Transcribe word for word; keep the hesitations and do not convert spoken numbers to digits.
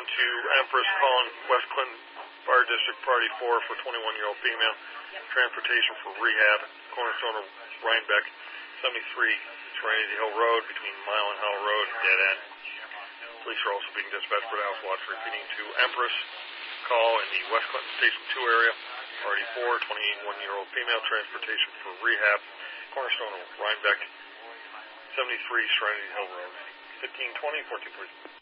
two, Empress calling West Clinton Fire District Party four for twenty-one-year-old female. Transportation for rehab. Cornerstone of Rhinebeck, seventy-three, Serenity Hill Road between Mile and Howell Road, dead end. Police are also being dispatched for the house watch, repeating to Empress. Call in the West Clinton Station two area. Party four, twenty-one-year-old female. Transportation for rehab. Cornerstone of Rhinebeck, seventy-three, Serenity Hill Road. fifteen twenty, fourteen forty.